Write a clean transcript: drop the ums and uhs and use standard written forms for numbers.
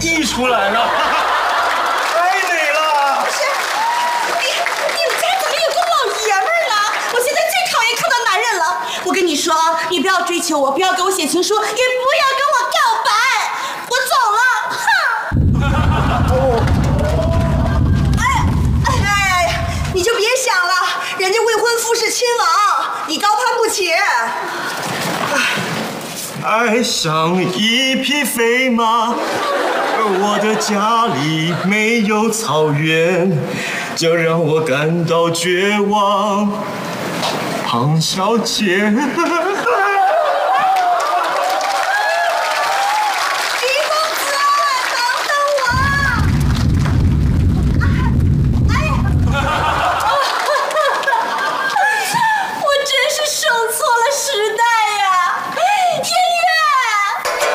溢出来了，太美了。 不是，你们家怎么有个老爷们儿呢？我现在最讨厌看到男人了。我跟你说，你不要追求我，不要给我写情书，也不要跟我告白。我走了，哼！哎，你就别想了，人家未婚夫是亲王，你高攀不起。 爱上一匹飞马，而我的家里没有草原，这让我感到绝望。庞小姐。